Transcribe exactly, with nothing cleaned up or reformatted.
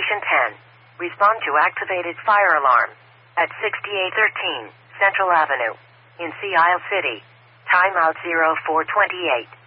Station ten. Respond to activated fire alarm at sixty-eight thirteen Central Avenue in Sea Isle City. Timeout zero four twenty-eight.